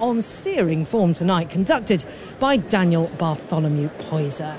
on searing form tonight, conducted by Daniel Bartholomew Poyser.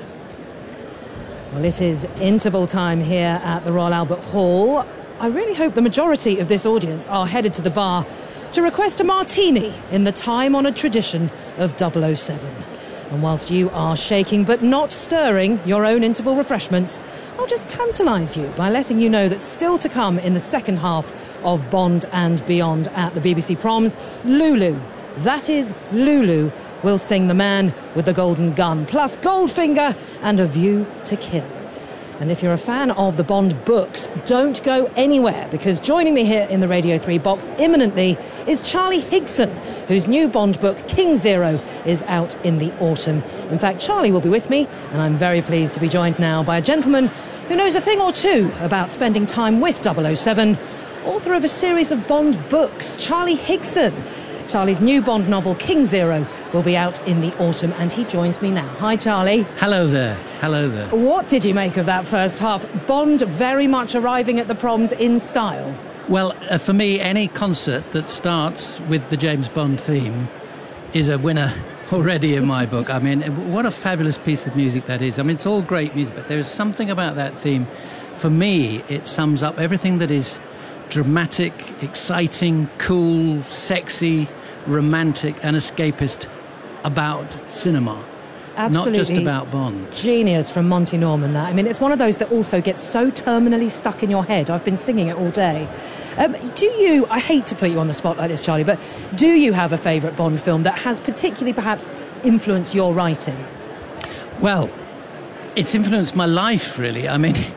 Well, it is interval time here at the Royal Albert Hall. I really hope the majority of this audience are headed to the bar to request a martini in the time-honoured tradition of 007. And whilst you are shaking but not stirring your own interval refreshments, I'll just tantalise you by letting you know that still to come in the second half of Bond and Beyond at the BBC Proms, Lulu, that is Lulu, will sing The Man with the Golden Gun, plus Goldfinger and A View to Kill. And if you're a fan of the Bond books, don't go anywhere, because joining me here in the Radio 3 box imminently is Charlie Higson, whose new Bond book, King Zero, is out in the autumn. In fact, Charlie will be with me, and I'm very pleased to be joined now by a gentleman who knows a thing or two about spending time with 007, author of a series of Bond books, Charlie Higson. Charlie's new Bond novel, King Zero, will be out in the autumn, and he joins me now. Hi, Charlie. Hello there. Hello there. What did you make of that first half? Bond very much arriving at the Proms in style. Well, for me, any concert that starts with the James Bond theme is a winner already in my book. I mean, what a fabulous piece of music that is. I mean, it's all great music, but there's something about that theme. For me, it sums up everything that is dramatic, exciting, cool, sexy, romantic and escapist about cinema. Absolutely. Not just about Bond. Genius from Monty Norman, that. I mean, it's one of those that also gets so terminally stuck in your head. I've been singing it all day. Do you, I hate to put you on the spot like this, Charlie, but do you have a favourite Bond film that has particularly perhaps influenced your writing? Well, it's influenced my life, really. I mean,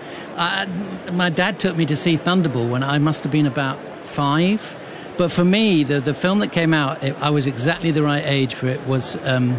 my dad took me to see Thunderball when I must have been about 5. But for me, the film that came out, I was exactly the right age for it, was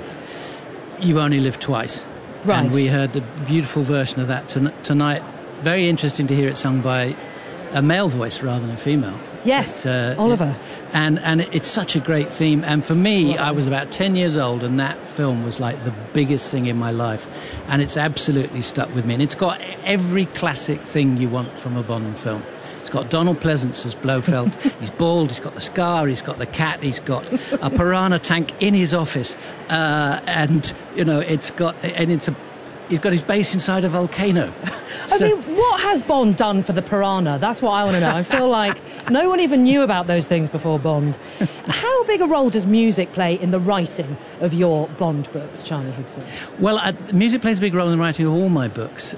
You Only Live Twice. Right. And we heard the beautiful version of that tonight. Very interesting to hear it sung by a male voice rather than a female. Yes, Oliver. And it's such a great theme. And for me, I was about 10 years old, and that film was like the biggest thing in my life. And it's absolutely stuck with me. And it's got every classic thing you want from a Bond film. It's got Donald Pleasance as Blofeld. He's bald, he's got the scar, he's got the cat, he's got a piranha tank in his office. And, you know, he's got his base inside a volcano. I mean, what has Bond done for the piranha? That's what I want to know. I feel like no one even knew about those things before Bond. How big a role does music play in the writing of your Bond books, Charlie Higson? Well, music plays a big role in the writing of all my books.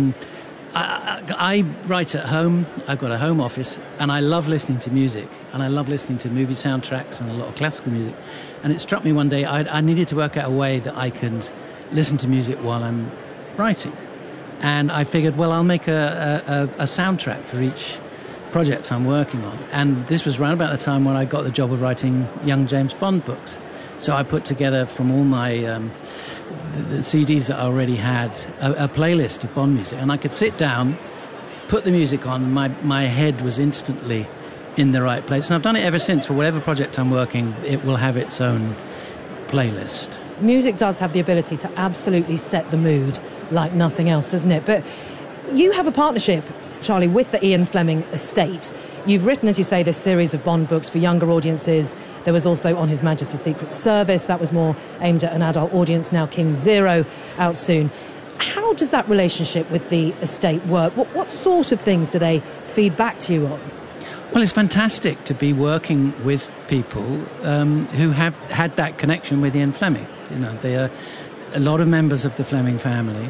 I write at home. I've got a home office, and I love listening to music, and I love listening to movie soundtracks and a lot of classical music. And it struck me one day I needed to work out a way that I could listen to music while I'm writing. And I figured, well, I'll make a soundtrack for each project I'm working on. And this was around about the time when I got the job of writing young James Bond books. So I put together from all my the CDs that I already had a playlist of Bond music, and I could sit down, put the music on, and my head was instantly in the right place. And I've done it ever since. For whatever project I'm working, it will have its own playlist. Music does have the ability to absolutely set the mood like nothing else, doesn't it? But you have a partnership, Charlie, with the Ian Fleming estate. You've written, as you say, this series of Bond books for younger audiences. There was also On His Majesty's Secret Service. That was more aimed at an adult audience. Now King Zero, out soon. How does that relationship with the estate work? What sort of things do they feed back to you on? Well, it's fantastic to be working with people who have had that connection with Ian Fleming. You know, they are a lot of members of the Fleming family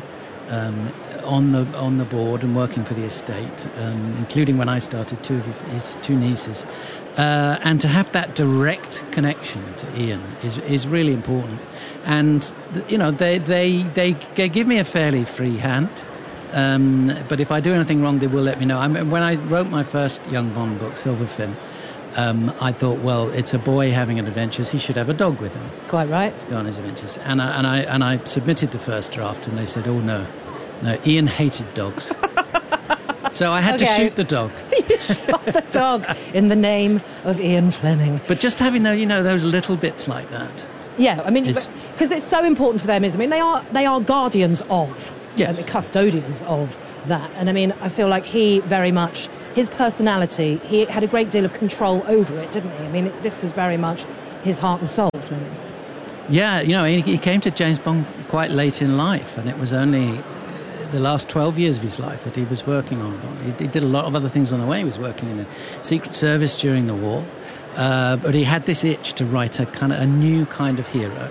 on the board and working for the estate, including when I started, 2 of his 2 nieces. And to have that direct connection to Ian is really important. And you know, they give me a fairly free hand. But if I do anything wrong, they will let me know. I mean, when I wrote my first young Bond book, Silver Fin, I thought, well, it's a boy having an adventures. He should have a dog with him. Quite right. To go on his adventures. And I submitted the first draft, and they said, oh no, Ian hated dogs. So I had to shoot the dog. You shot the dog in the name of Ian Fleming. But just having those little bits like that. Yeah, I mean, because it's so important to them, isn't it? I mean, they are guardians of, yes, custodians of that. And I mean, I feel like he very much, his personality, he had a great deal of control over it, didn't he? I mean, this was very much his heart and soul, Fleming. Yeah, he came to James Bond quite late in life, and it was only the last 12 years of his life that he was working on Bond. He did a lot of other things on the way. He was working in the Secret Service during the war, but he had this itch to write a new kind of hero.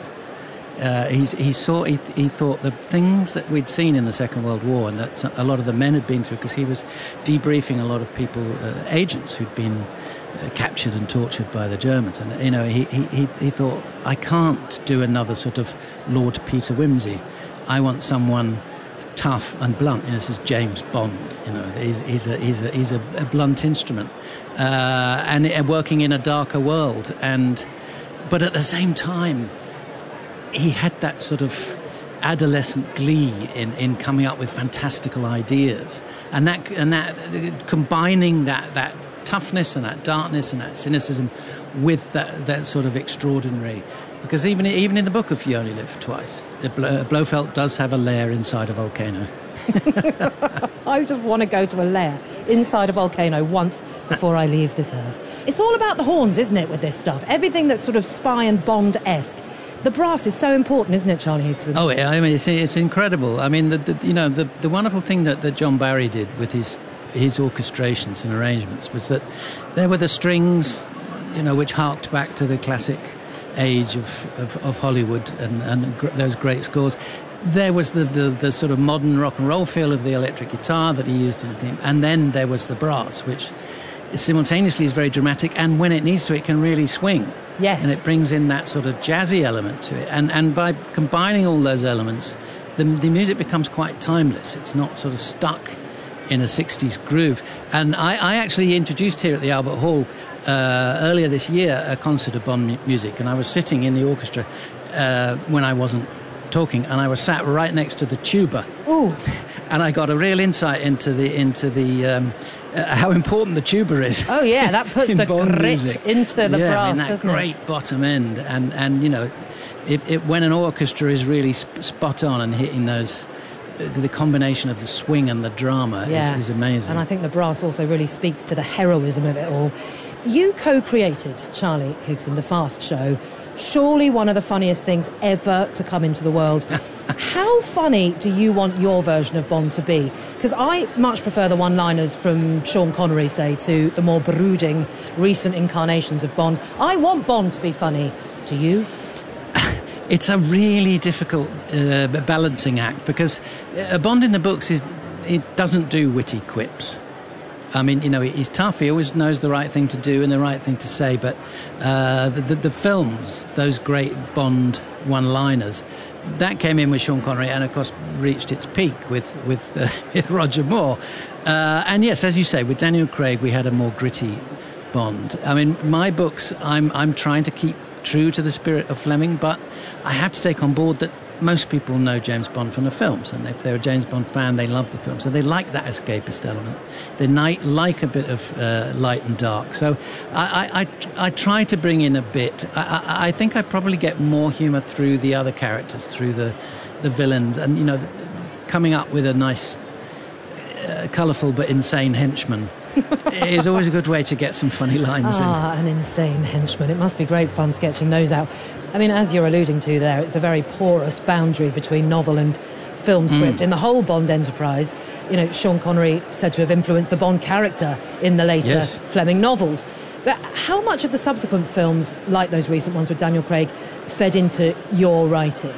He thought the things that we'd seen in the Second World War, and that a lot of the men had been through, because he was debriefing a lot of people, agents who'd been captured and tortured by the Germans, and he thought, I can't do another sort of Lord Peter Wimsey. I want someone tough and blunt. This is James Bond. He's a blunt instrument, and working in a darker world, but at the same time, he had that sort of adolescent glee in coming up with fantastical ideas, and that combining that toughness and that darkness and that cynicism with that sort of extraordinary. Because even in the book of You Only Live Twice, Blofeld does have a lair inside a volcano. I just want to go to a lair inside a volcano once before I leave this earth. It's all about the horns, isn't it, with this stuff? Everything that's sort of spy and Bond-esque. The brass is so important, isn't it, Charlie Higson? Oh, I mean, it's incredible. I mean, the wonderful thing that John Barry did with his orchestrations and arrangements was that there were the strings, which harked back to the classic age of Hollywood and those great scores. There was the sort of modern rock and roll feel of the electric guitar that he used in the theme, and then there was the brass, which simultaneously is very dramatic, and when it needs to, it can really swing. Yes. And it brings in that sort of jazzy element to it, and by combining all those elements, the music becomes quite timeless. It's not sort of stuck in a 60s groove. And I actually introduced here at the Albert Hall earlier this year a concert of Bond music, and I was sitting in the orchestra when I wasn't talking, and I was sat right next to the tuba. Ooh. And I got a real insight into the how important the tuba is. Oh yeah, that puts the grit music into the brass, doesn't it? That great bottom end, and when an orchestra is really spot on and hitting those, the combination of the swing and the drama is amazing. And I think the brass also really speaks to the heroism of it all. You co-created, Charlie Higson, The Fast Show. Surely one of the funniest things ever to come into the world. How funny do you want your version of Bond to be? Because I much prefer the one-liners from Sean Connery, say, to the more brooding recent incarnations of Bond. I want Bond to be funny. Do you? It's a really difficult balancing act, because Bond in the books it doesn't do witty quips. I mean, he's tough. He always knows the right thing to do and the right thing to say. But the films, those great Bond one-liners, that came in with Sean Connery, and of course reached its peak with Roger Moore. And yes, as you say, with Daniel Craig, we had a more gritty Bond. I mean, my books, I'm trying to keep true to the spirit of Fleming, but I have to take on board that most people know James Bond from the films, and if they're a James Bond fan, they love the film, so they like that escapist element. They like a bit of light and dark. So I try to bring in a bit. I think I probably get more humour through the other characters, through the villains, and coming up with a nice, colourful but insane henchman is always a good way to get some funny lines in. An insane henchman. It must be great fun sketching those out. I mean, as you're alluding to there, it's a very porous boundary between novel and film script. In the whole Bond enterprise, Sean Connery said to have influenced the Bond character in the later Fleming novels. But how much of the subsequent films, like those recent ones with Daniel Craig, fed into your writing?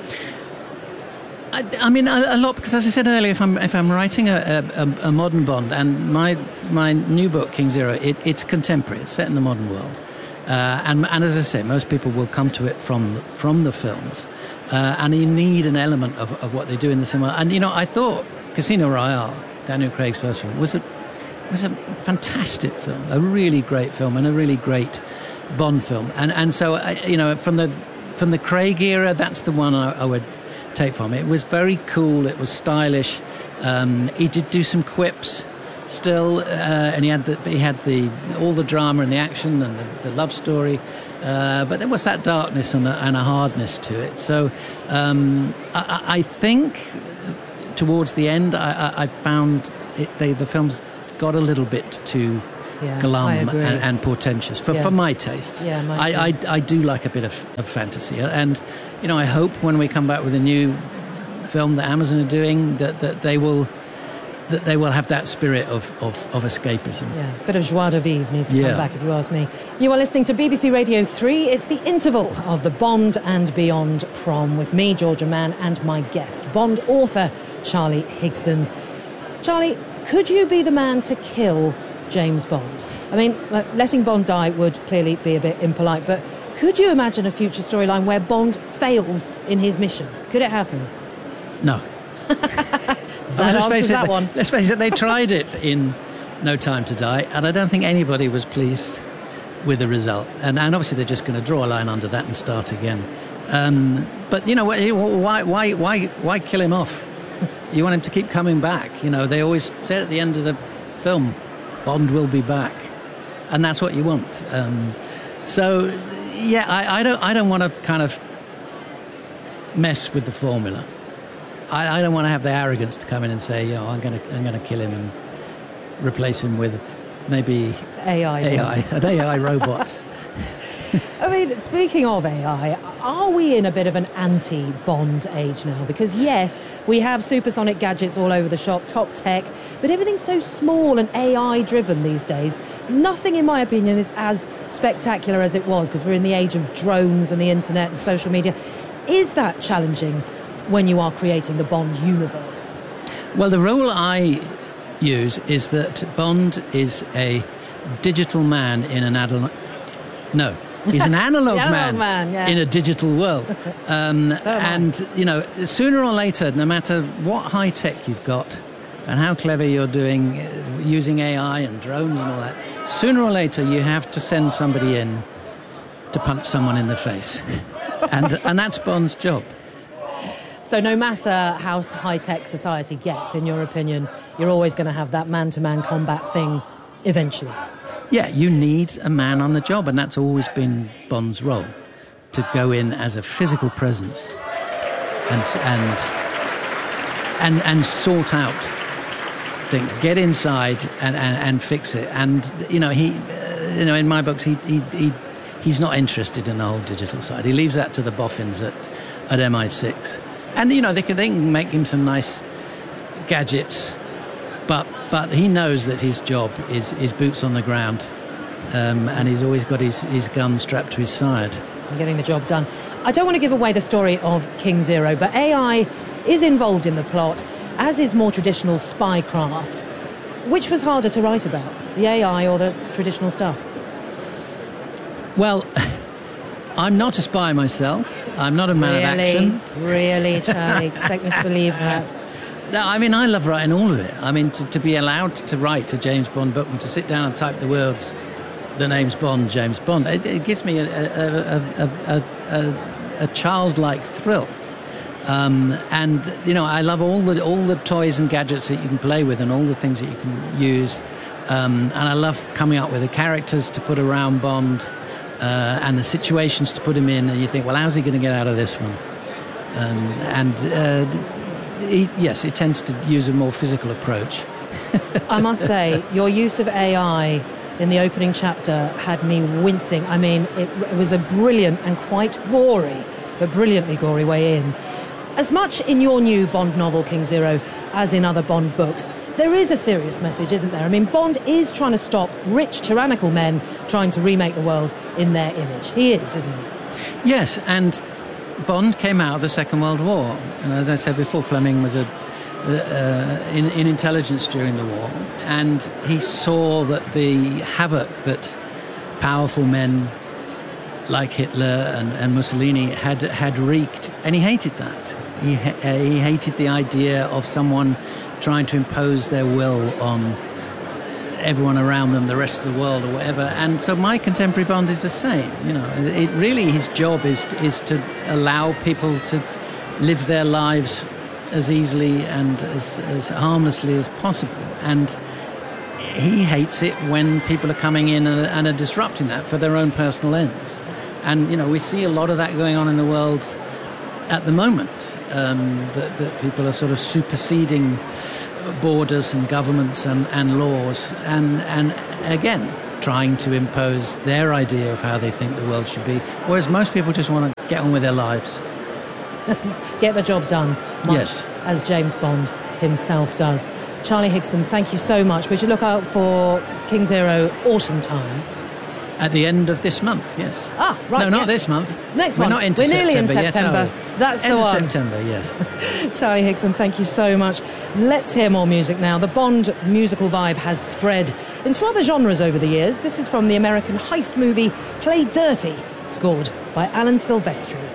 I mean, a lot, because as I said earlier, if I'm writing a modern Bond, and my new book, King Zero, it's contemporary, it's set in the modern world, and as I say, most people will come to it from the films, and you need an element of what they do in the cinema. And I thought Casino Royale, Daniel Craig's first film, was a fantastic film, a really great film, and a really great Bond film. And so from the Craig era, that's the one I would take from it. It was very cool, it was stylish, he did do some quips still, and he had all the drama and the action and the love story, but there was that darkness and a hardness to it. So I think towards the end I found the films got a little bit too glum and portentous for my taste. Yeah, I do like a bit of fantasy, and I hope when we come back with a new film that Amazon are doing that they will have that spirit of escapism. Yeah, a bit of joie de vivre needs to come back, if you ask me. You are listening to BBC Radio 3. It's the interval of the Bond and Beyond prom with me, Georgia Mann, and my guest, Bond author Charlie Higson. Charlie, could you be the man to kill James Bond? I mean, letting Bond die would clearly be a bit impolite, but could you imagine a future storyline where Bond fails in his mission? Could it happen? No. One. Let's face it, they tried it in No Time to Die, and I don't think anybody was pleased with the result. And obviously they're just going to draw a line under that and start again. But why kill him off? You want him to keep coming back. They always say at the end of the film, Bond will be back, and that's what you want. I don't want to kind of mess with the formula. I don't want to have the arrogance to come in and say, I'm going to kill him and replace him with maybe an AI robot. I mean, speaking of AI, are we in a bit of an anti-Bond age now? Because yes, we have supersonic gadgets all over the shop, top tech, but everything's so small and AI-driven these days. Nothing, in my opinion, is as spectacular as it was, because we're in the age of drones and the internet and social media. Is that challenging when you are creating the Bond universe? Well, the rule I use is that Bond is a digital man in an analog... No, he's an analog man in a digital world. Sooner or later, no matter what high tech you've got and how clever you're doing, using AI and drones and all that, sooner or later you have to send somebody in to punch someone in the face. and that's Bond's job. So no matter how high-tech society gets, in your opinion, you're always going to have that man-to-man combat thing eventually. Yeah, you need a man on the job, and that's always been Bond's role, to go in as a physical presence and sort out things, get inside and fix it. And in my books, he's not interested in the whole digital side. He leaves that to the boffins at MI6. And they can make him some nice gadgets, but he knows that his job is boots on the ground, and he's always got his gun strapped to his side. And getting the job done. I don't want to give away the story of King Zero, but AI is involved in the plot, as is more traditional spycraft. Which was harder to write about, the AI or the traditional stuff? Well, I'm not a spy myself. I'm not a man of action. Really, Charlie? Expect me to believe that? No, I mean, I love writing all of it. I mean, to be allowed to write a James Bond book and to sit down and type the words, the name's Bond, James Bond, it gives me a childlike thrill. I love all the toys and gadgets that you can play with and all the things that you can use. And I love coming up with the characters to put around Bond. And the situations to put him in, and you think, well, how's he going to get out of this one? He tends to use a more physical approach. I must say, your use of AI in the opening chapter had me wincing. I mean, it was a brilliant and quite gory, but brilliantly gory way in. As much in your new Bond novel, King Zero, as in other Bond books, there is a serious message, isn't there? I mean, Bond is trying to stop rich, tyrannical men trying to remake the world in their image. He is, isn't he? Yes, and Bond came out of the Second World War. And as I said before, Fleming was in intelligence during the war. And he saw that the havoc that powerful men like Hitler and Mussolini had wreaked, and he hated that. He hated the idea of someone trying to impose their will on everyone around them, the rest of the world or whatever. And so my contemporary Bond is the same. His job is to allow people to live their lives as easily and as harmlessly as possible. And he hates it when people are coming in and are disrupting that for their own personal ends. And, we see a lot of that going on in the world at the moment, that people are sort of superseding borders and governments and laws, and again, trying to impose their idea of how they think the world should be, whereas most people just want to get on with their lives. Get the job done, much yes. as James Bond himself does. Charlie Higson, thank you so much. We should look out for King Zero autumn time. At the end of this month, yes. Ah, right. No, not yes. this month. Next We're month. not into We're nearly in September. September. That's end the of one. September, yes. Charlie Higson, thank you so much. Let's hear more music now. The Bond musical vibe has spread into other genres over the years. This is from the American heist movie Play Dirty, scored by Alan Silvestri.